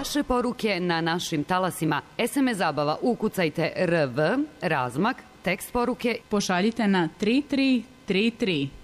vaše poruke na našim talasima. SMS zabava, ukucajte RV, razmak, tekst poruke. Pošaljite na 3333.